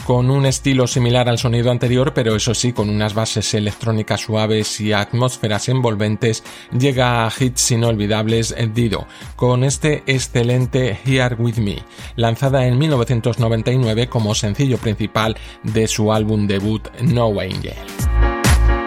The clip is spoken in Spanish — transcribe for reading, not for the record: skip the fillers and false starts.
con un estilo similar al sonido anterior, pero eso sí, con unas bases electrónicas suaves y atmósferas envolventes, llega a hits inolvidables Dido, con este excelente Here With Me, lanzada en 1999 como sencillo principal de su álbum debut No Angel.